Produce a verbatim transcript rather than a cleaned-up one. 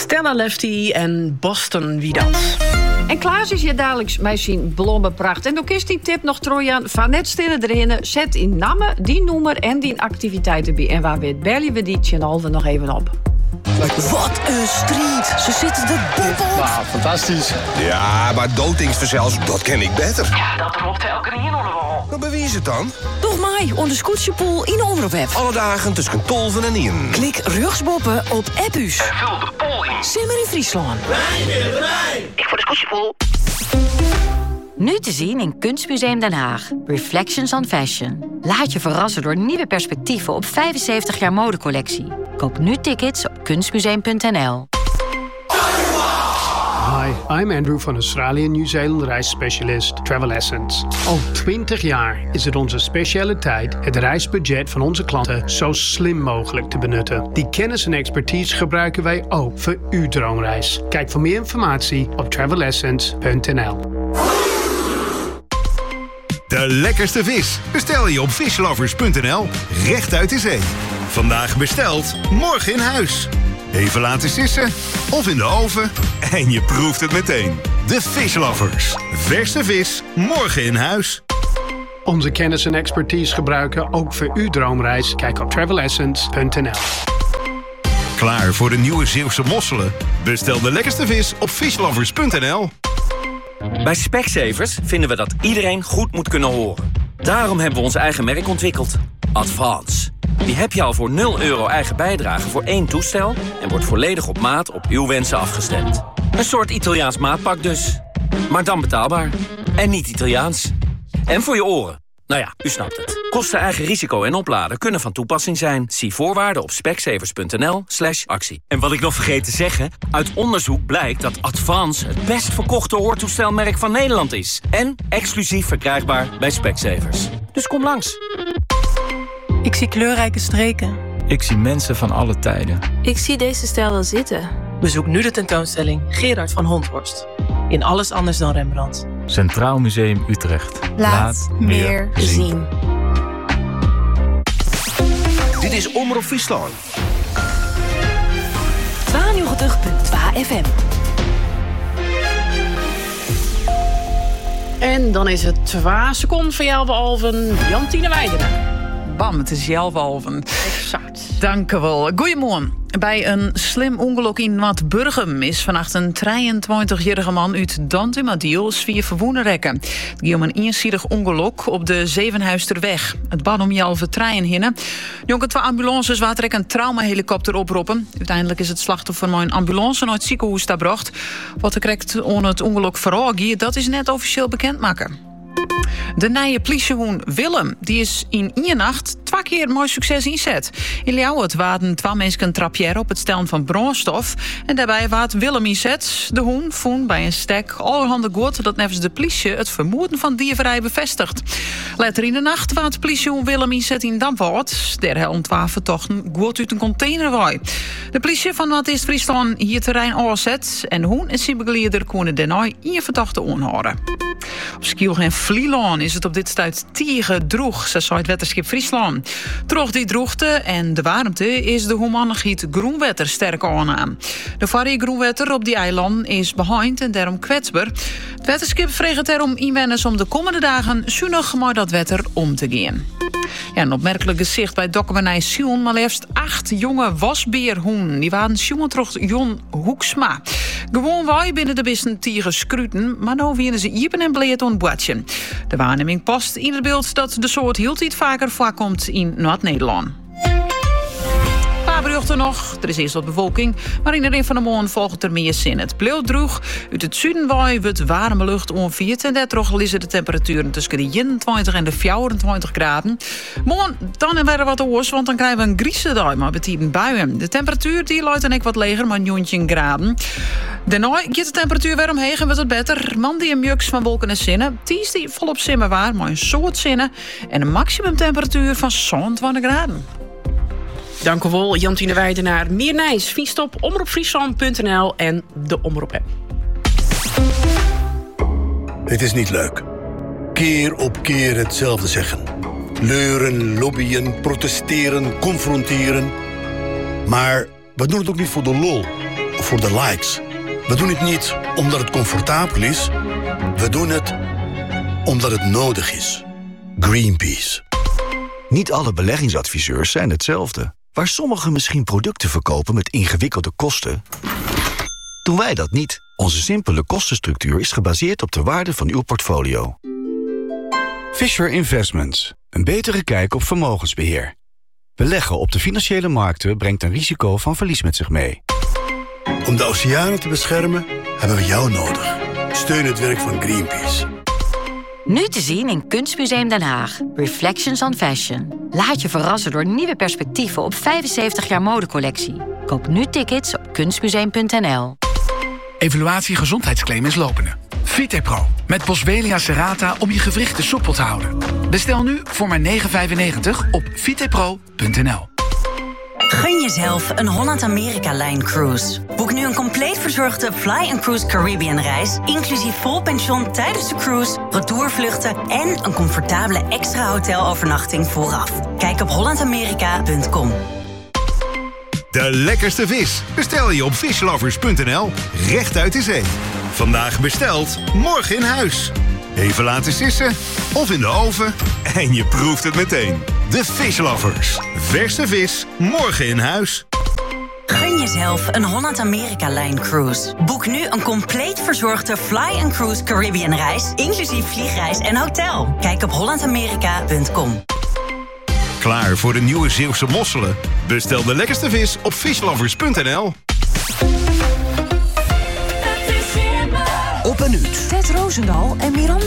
Stella Lefty en Boston, wie dat? En Klaas is je dadelijk met zijn blommenpracht. En ook is die tip nog Trojan van net stinnen erin. Zet in namen, die noemer en die activiteiten bij. En waar weet bellen we die channel er nog even op. Wat een street. Ze zitten de boep op. Ja, fantastisch. Ja, maar dooddingsverzels, dat ken ik beter. Ja, dat roept elke keer in onder wal. Maar bewijs het dan? Toch mij, onder Scootjepool in de Omroep-app. Alle dagen tussen tolven en in. Klik rugsboppen op Appus. En vul de poll in. Simmer in Friesland. Ik voor de Scootjepool. Nu te zien in Kunstmuseum Den Haag. Reflections on Fashion. Laat je verrassen door nieuwe perspectieven op vijfenzeventig jaar modecollectie. Koop nu tickets op kunstmuseum punt n l. Hi, I'm Andrew van Australië en Nieuw-Zeeland reisspecialist Travel Essence. Al twintig jaar is het onze specialiteit het reisbudget van onze klanten zo slim mogelijk te benutten. Die kennis en expertise gebruiken wij ook voor uw droomreis. Kijk voor meer informatie op travel essence punt n l. De lekkerste vis bestel je op fishlovers punt n l. Recht uit de zee. Vandaag besteld, morgen in huis. Even laten sissen of in de oven en je proeft het meteen. De Fishlovers. Verse vis, morgen in huis. Onze kennis en expertise gebruiken ook voor uw droomreis. Kijk op travel essence punt n l. Klaar voor de nieuwe Zeeuwse mosselen? Bestel de lekkerste vis op fishlovers punt n l. Bij Specsavers vinden we dat iedereen goed moet kunnen horen. Daarom hebben we ons eigen merk ontwikkeld. Advance. Die heb je al voor nul euro eigen bijdrage voor één toestel en wordt volledig op maat op uw wensen afgestemd. Een soort Italiaans maatpak dus. Maar dan betaalbaar. En niet Italiaans. En voor je oren. Nou ja, u snapt het. Kosten, eigen risico en opladen kunnen van toepassing zijn. Zie voorwaarden op specsavers punt n l slash actie. En wat ik nog vergeet te zeggen, uit onderzoek blijkt dat Advance het best verkochte hoortoestelmerk van Nederland is. En exclusief verkrijgbaar bij Specsavers. Dus kom langs. Ik zie kleurrijke streken. Ik zie mensen van alle tijden. Ik zie deze stijl wel zitten. Bezoek nu de tentoonstelling Gerard van Honthorst. In Alles anders dan Rembrandt. Centraal Museum Utrecht. Laat, Laat meer zien. zien. Dit is Omroep Friesland. tweeënnegentig komma twee F M. En dan is het twee seconden van jou behalven Jantine Weidena. Bam, het is Jelwalven. Exact. Dank u wel. Goedemorgen. Bij een slim ongeluk in Noord-Burgum is vannacht een drieëntwintigjarige man uit Dantumadiel zwier verwoenen rekken. Het ging om een eenzijdig ongeluk op de Zevenhuisterweg. Het bad om Jelve trein hinnen. Jonge twee ambulances water een traumahelikopter oproepen. Uiteindelijk is het slachtoffer met een ambulance naar het ziekenhuis gebracht. Wat er krijgt on het ongeluk vooral, dat is net officieel bekendmaken. De nieuwe politiehond Willem die is in één nacht twee keer mooi succes inzet. In Ljouwert waren twee mensen trappier op het stellen van brandstof. En daarbij waard Willem inzet. De hoen vond bij een stek allerhande goed dat nevens de politie het vermoeden van dierverij bevestigt. Later in de nacht waard de politiehond Willem inzet in Damwoord. Der helm twee vertochten goed uit een container waai. De politie van Noord-Friesland hier terrein aanzet. En de hoen en zijn begeleider konden daarna in verdachte onhouden. Op Skiel en Vlieland is het op dit stuit tiege droeg, zo zei het wetenschap Friesland. Troch die droegte en de warmte is de humanigheid groenwetter sterk aan. De varie groenwetter op die eiland is behind en daarom kwetsbaar. Het wetenschap vreegt erom inwoners om de komende dagen zonnig met dat wetter om te gaan. Ja, een opmerkelijk gezicht bij Dokkerbernij Sion, maar liefst acht jonge wasbeerhoen. Die waren Sjoentrocht Jon Hoeksma. Gewoon wij binnen de bisten tieren scruten, maar nou winnen ze iepen en bleed on boatje. De waarneming past in het beeld dat de soort heel iets vaker voorkomt in Noord-Nederland. Berichten nog. Er is eerst wat bevolking, maar in de ring van de morgen volgt er meer zin. Het bleef droeg. Uit het zuiden waai wordt warme lucht onviert en daardoor liggen de temperaturen tussen de eenentwintig en de vierentwintig graden. Morgen dan en weer wat oors, want dan krijgen we een grieze dag, maar betiden buien. De temperatuur die luidt dan ook wat leger, maar negentien graden. Daarna gaat de temperatuur weer omheen en wordt het beter. Mandy en mjuks van wolken en zinnen. Ties die volop simmen waar, maar een soort zinnen en een maximumtemperatuur van zesentwintig graden. Dank u wel, Jantine Weidenaar. Meer Nijs, Viestop, omroep friesland punt n l en de Omroep-app. Het is niet leuk. Keer op keer hetzelfde zeggen. Leuren, lobbyen, protesteren, confronteren. Maar we doen het ook niet voor de lol. Of voor de likes. We doen het niet omdat het comfortabel is. We doen het omdat het nodig is. Greenpeace. Niet alle beleggingsadviseurs zijn hetzelfde. Waar sommigen misschien producten verkopen met ingewikkelde kosten, doen wij dat niet. Onze simpele kostenstructuur is gebaseerd op de waarde van uw portfolio. Fisher Investments. Een betere kijk op vermogensbeheer. Beleggen op de financiële markten brengt een risico van verlies met zich mee. Om de oceanen te beschermen hebben we jou nodig. Steun het werk van Greenpeace. Nu te zien in Kunstmuseum Den Haag. Reflections on Fashion. Laat je verrassen door nieuwe perspectieven op vijfenzeventig jaar modecollectie. Koop nu tickets op kunstmuseum punt n l. Evaluatie gezondheidsclaim is lopende. Vitepro met Boswellia serrata om je gewrichten soepel te houden. Bestel nu voor maar negen vijfennegentig op vitepro punt n l. Gun jezelf een Holland-Amerika-lijn cruise. Boek nu een compleet verzorgde Fly and Cruise Caribbean reis, inclusief vol pension tijdens de cruise, retourvluchten en een comfortabele extra hotelovernachting vooraf. Kijk op holland amerika punt com. De lekkerste vis bestel je op fishlovers punt n l, recht uit de zee. Vandaag besteld, morgen in huis. Even laten sissen of in de oven en je proeft het meteen. De Fishlovers. Verse vis, morgen in huis. Gun jezelf een Holland-Amerika-lijn cruise. Boek nu een compleet verzorgde Fly and Cruise Caribbean reis, inclusief vliegreis en hotel. Kijk op holland amerika punt com. Klaar voor de nieuwe Zeeuwse mosselen? Bestel de lekkerste vis op fishlovers punt n l. Op een uur. Ted Roosendaal en Miranda